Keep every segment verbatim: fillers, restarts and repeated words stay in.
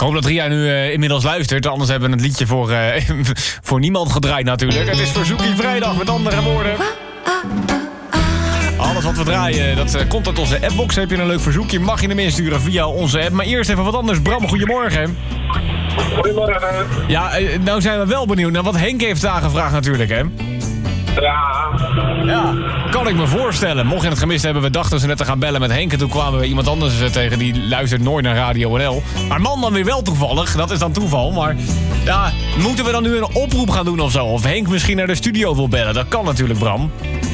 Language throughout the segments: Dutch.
hoop dat Ria nu uh, inmiddels luistert. Anders hebben we het liedje voor, uh, voor niemand gedraaid natuurlijk. Het is Verzoekie Vrijdag, met andere woorden. Alles wat we draaien, dat uh, komt uit onze appbox. Heb je een leuk verzoekje, mag je hem insturen via onze app. Maar eerst even wat anders. Bram, goedemorgen. Goedemorgen. Ja, uh, nou zijn we wel benieuwd naar wat Henk heeft aangevraagd natuurlijk, hè? Ja. Ja, kan ik me voorstellen. Mocht je het gemist hebben, we dachten ze net te gaan bellen met Henk. En toen kwamen we iemand anders tegen, die luistert nooit naar Radio N L. Maar man dan weer wel toevallig, dat is dan toeval. Maar ja, moeten we dan nu een oproep gaan doen of zo? Of Henk misschien naar de studio wil bellen? Dat kan natuurlijk, Bram.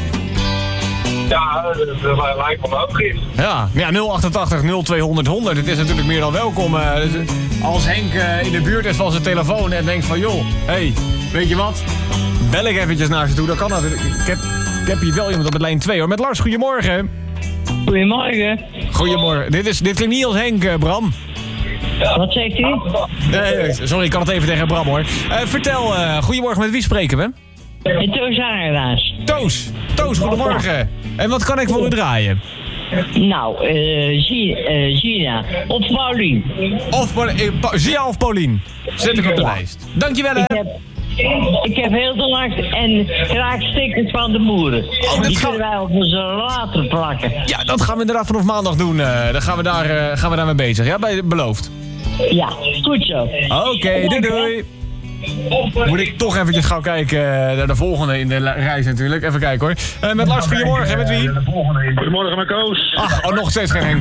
Ja, dat lijkt me ook iets. Ja, ja nul achtentachtig nul tweehonderd honderd. Het is natuurlijk meer dan welkom. Uh, dus als Henk uh, in de buurt is van zijn telefoon en denkt van... joh, hé, hey, weet je wat? Bel ik eventjes naar ze toe, dat kan natuurlijk. Ik heb, ik heb hier wel iemand op de lijn twee hoor. Met Lars, goedemorgen. Goedemorgen. Goedemorgen. Dit, is, dit klinkt niet als Henk, uh, Bram. Wat zegt u? Nee, sorry, ik kan het even tegen Bram hoor. Uh, vertel, uh, goedemorgen, met wie spreken we? En Toos Aardaas. Toos. Toos, goedemorgen. En wat kan ik voor u draaien? Nou, uh, Gina of Paulien. Of Gia of Paulien. Zet ik op de lijst. Dankjewel hè. Ik heb, ik heb heel te lang en graag stickers van de boeren. Oh, die gaan... kunnen wij op onze later plakken. Ja, dat gaan we inderdaad vanaf maandag doen. Uh, dan gaan we, daar, uh, gaan we daarmee bezig. Ja, bij, beloofd. Ja, goed zo. Oké, okay, doei doei. Moet ik toch eventjes gauw kijken naar de volgende in de reis natuurlijk. Even kijken hoor. Uh, met Lars, goedemorgen. Met wie? Goedemorgen met Koos. Ach, oh, nog steeds geen Henk.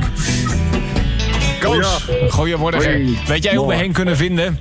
Koos, goedemorgen. Hoi. Weet jij hoe we Henk kunnen vinden?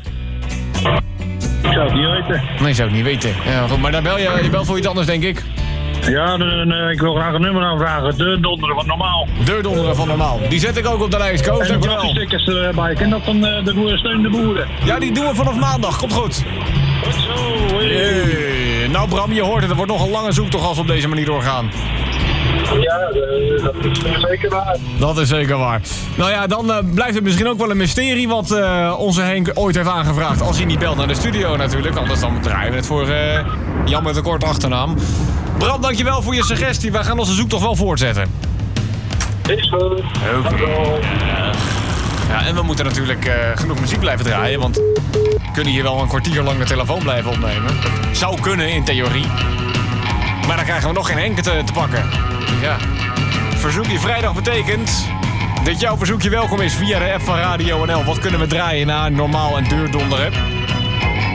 Ik zou het niet weten. Nee, zou ik niet weten. Ja, goed, maar dan bel je, je belt voor iets anders denk ik. Ja, dan, uh, ik wil graag een nummer aanvragen. De donderen van normaal. De donderen van normaal. Die zet ik ook op de lijst. Koos, dankjewel. En de stickers erbij. Ken dat van uh, de boeren, steun de boeren? Ja, die doen we vanaf maandag. Komt goed. Goed zo. Hey. Hey. Nou Bram, je hoort het. Er wordt nog een lange zoektocht als we op deze manier doorgaan. Ja, uh, dat is zeker waar. Dat is zeker waar. Nou ja, dan uh, blijft het misschien ook wel een mysterie wat uh, onze Henk ooit heeft aangevraagd. Als hij niet belt naar de studio natuurlijk. Anders dan draaien we het voor uh, Jan met een kort achternaam. Bram, dankjewel voor je suggestie. Wij gaan onze zoektocht wel voortzetten. Is goed. Oké. Okay. Ja. Ja, en we moeten natuurlijk uh, genoeg muziek blijven draaien. Want we kunnen hier wel een kwartier lang de telefoon blijven opnemen. Zou kunnen, in theorie. Maar dan krijgen we nog geen Henk te, te pakken. Dus ja, Verzoekje Vrijdag betekent dat jouw verzoekje welkom is via de app van Radio N L. Wat kunnen we draaien na normaal en deurdonderen?